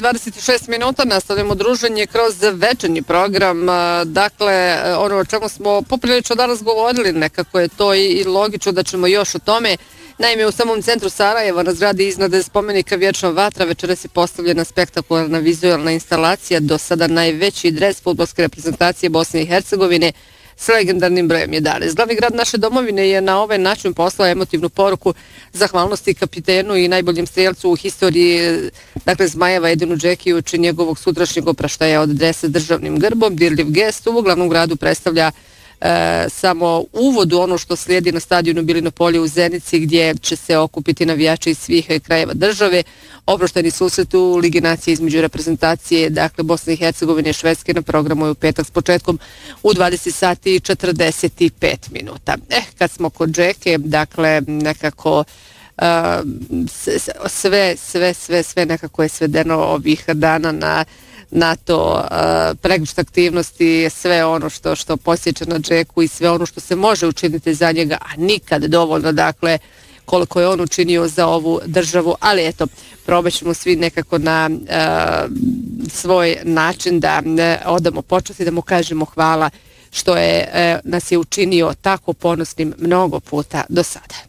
26 minuta, nastavljamo druženje kroz večernji program. Dakle, ono o čemu smo poprilično danas govorili, nekako je to i logično da ćemo još o tome. Naime, u samom centru Sarajeva na zgradi iznad spomenika Vječna vatra večeras je postavljena spektakularna vizualna instalacija, do sada najveći dres fudbalske reprezentacije Bosne i Hercegovine s legendarnim brojem 11. Glavni grad naše domovine je na ovaj način poslao emotivnu poruku zahvalnosti kapitenu i najboljem strijelcu u historiji, dakle Zmajeva Edinu Džekiju, čin njegovog sutrašnjeg opraštaja od dresa državnim grbom. Dirljiv gest u glavnom gradu predstavlja samo uvod u ono što slijedi na stadionu Bilino polje u Zenici, gdje će se okupiti navijači iz svih krajeva države. Oprošteni susret u Ligi nacije između reprezentacije, dakle Bosne i Hercegovine i Švedske, na programu je u petak s početkom u 20 sati i 45 minuta. Kad smo kod Džeke, dakle nekako sve nekako je svedeno ovih dana na to pregršt aktivnosti, sve ono što posjeća na Džeku i sve ono što se može učiniti za njega, a nikad dovoljno, dakle koliko je on učinio za ovu državu, ali eto, probat ćemo svi nekako na svoj način da odamo počast i da mu kažemo hvala što je nas je učinio tako ponosnim mnogo puta do sada.